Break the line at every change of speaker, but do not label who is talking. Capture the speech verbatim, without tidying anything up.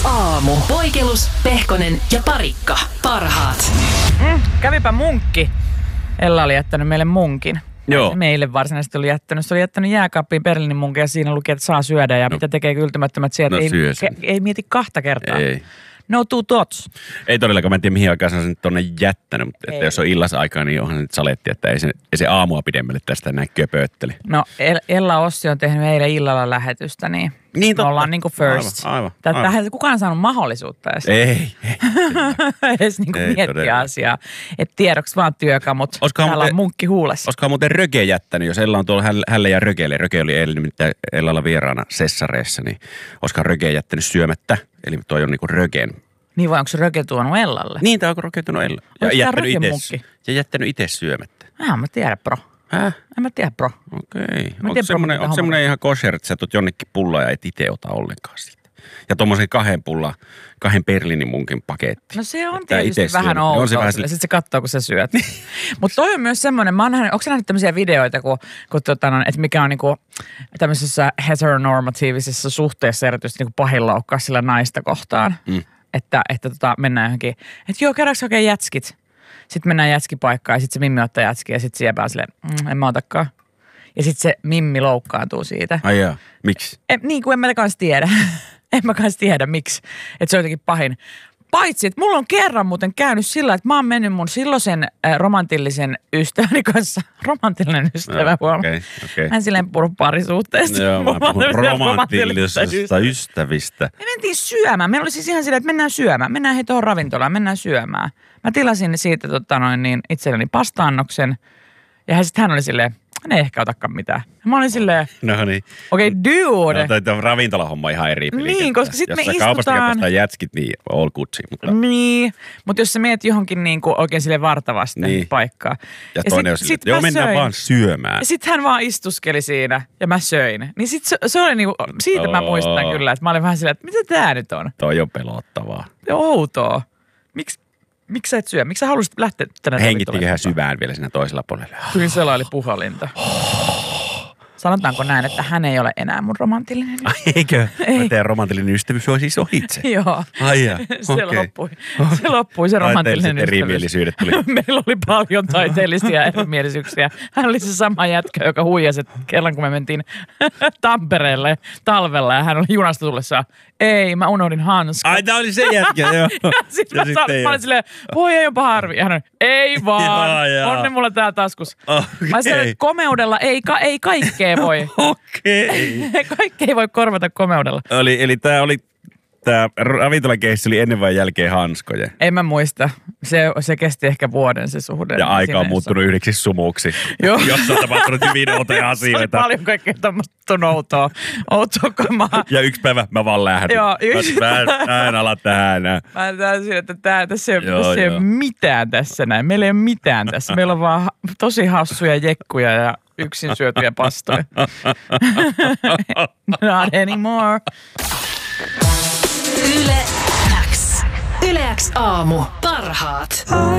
aamu. Poikelus, Pehkonen ja Parikka. Parhaat.
Mm, kävipä munkki. Ella oli jättänyt meille munkin.
Joo.
Meille varsinaisesti oli jättänyt. Se oli jättänyt jääkaappiin Berliinin munkin ja siinä luki, että saa syödä ja no. mitä tekee kyltymättömät sieltä.
No,
ei,
ke,
ei mieti kahta kertaa.
Ei.
No two thoughts.
Ei todellakaan, mä en tiedä mihin aikaan se on sen tuonne jättänyt, mutta että jos on illasaikaa, niin onhan nyt saletti, että ei se, ei se aamua pidemmälle tästä enää köpöötteli.
No Ella Ossi on tehnyt eilen illalla lähetystä, niin,
niin
me ollaan niinku first.
Aivan, aivan.
Tätä
aivan.
Tähän kukaan on saanut mahdollisuutta edes.
Ei, ei.
edes niinku
ei
miettiä
todella.
asiaa. Että tiedoksi vaan työkamut.
Oskohan
Täällä
muuten,
on munkki huulessa.
Olisikohan muuten Röge jättänyt, jos Ella on tuolla hälle, hälle ja Rögeelle. Röge oli eilen nimittäin Ellalla vieraana Sessareessa, niin olisikohan Röge jättänyt syömättä. Eli toi on niinku Rögen.
Niin vai onko se Röge tuonut Ellalle?
Niin, tää onko Röge tuonut Ella. Ja
Onko
jättänyt
tää
itse,
Röge-munkki?
ja jättänyt itse syömättä.
Mä en mä tiedä, bro.
Häh?
En mä tiedä, bro.
Okei.
Mä
Onko
tiedän,
semmoinen,
bro,
onko semmoinen ihan kosher, että sä tuot jonnekin pulloa ja et itse ota ollenkaan siitä? Ja tommosen kahden pulla, kahden Berliinin munkin paketti.
No se on
Tää
tietysti
ite
vähän
syönyt.
outoa.
On se vähän
Sitten
sille-
se katsoo, kun sä syöt. Mutta toi on myös semmoinen, mä oon nähnyt, onko sä nähnyt tämmöisiä videoita, kun, kun tota, no, että mikä on niinku tämmöisessä heteronormatiivisessa suhteessa erityisesti niinku pahin loukkaus sillä naista kohtaan. Mm. Että, että tota, mennään johonkin, että joo, käydäänkö oikein jätskit? Sitten mennään jätskipaikkaan ja sitten se Mimmi ottaa jätskiä ja sitten siepää silleen, mm, en mä otakaan. Ja sitten se Mimmi loukkaantuu siitä.
Ai jaa, miksi?
En, niin kuin en mä kans tiedä. en mä kans tiedä, miksi. Että se on jotenkin pahin. Paitsi, että mulla on kerran muuten käynyt sillä, että mä oon mennyt mun silloisen äh, romantillisen ystäväni kanssa. Romantillinen ystävä,
no,
huomaa.
okay, okay.
Hän silleen puhunut parisuhteesta.
Joo, mä puhun romanttillisista
ystävistä.
ystävistä.
Me mentiin syömään. Meillä oli siis ihan silleen, että mennään syömään. Mennään hei tuohon ravintolaan, mennään syömään. Mä tilasin siitä tota noin, niin itselleni pasta-annoksen. Ja hän sitten hän oli silleen, hän ei ehkä otakaan mitään. Ja mä olin silleen,
No niin.
okei okay, dude.
No, toi, toi ravintolahomma ihan eri peli.
Niin, koska sit me
Jos sä
istutaan-
kaupasta ostaa jätskit, niin all Gucci. Mutta
Niin, mutta jos sä meet johonkin niinku oikein sille vartavasti
Niin.
paikkaan.
ja toinen on silleen, että joo, mennään vaan syömään.
Ja sit hän vaan istuskeli siinä ja mä söin. Niin sit se, se oli niinku, siitä mä
Oo.
muistan kyllä, että mä olin vähän silleen, että mitä tää nyt on?
Toi on pelottavaa.
Outoa. Miks, miksi sä et syö? Miksi sä haluaisit lähteä tänne
Hengittikö hän
ravintolaan?
syvään vielä siinä toisella puolella?
Kyllä selaili puhalinta. Sanotaanko näin, että hän ei ole enää mun romantillinen.
Ai eikö?
Ei.
Teidän romantillinen ystävyys on siis ohitse.
Joo.
Ai jaa,
Se
okei.
loppui. Se loppui se romantillinen
Taiteelliset
ystävyys.
erimielisyydet tuli.
Meillä oli paljon taiteellisia erimielisyyksiä. Hän oli se sama jätkä, joka huijasi, että kerran kun me mentiin Tampereelle talvella ja hän oli junasta tullessaan. Ei, mä unohdin hanskat.
Ai tää oli se jätkä, joo.
Ja sitten mä,
sit
saan,
ei
mä olin
oo.
silleen, voi ei jopa harvi. Ja hän oli, ei vaan,
Jaa, jaa.
on ne mulla täällä taskussa.
Okei.
Mä sanoin, että komeudella ei, ka, ei kaikkea voi.
Okei.
Kaikkea ei voi korvata komeudella.
Oli, eli tää oli, tää ravintolakeissi oli ennen vai jälkeen hanskoja.
En mä muista. Se, se kesti ehkä vuoden se suhde.
Ja aika on
Siinä
muuttunut yhdeksi sumuksi,
Joo.
jossa on tapahtunut hyvin outoja
Se oli
asioita.
paljon kaikkea tämmöistä outoa, outoa kamaa.
Ja yksi päivä mä vaan lähdin.
Joo, yksi-
Mä, mä, mä en ala tähän enää.
Mä täysin, että tää, tässä ei,
Joo,
tässä ei ole
joo.
mitään tässä näin. Meillä ei ole mitään tässä. Meillä on vaan tosi hassuja jekkuja ja yksin syötyjä pastoja. Not anymore.
Yle X. Yle X aamu. Parhaat.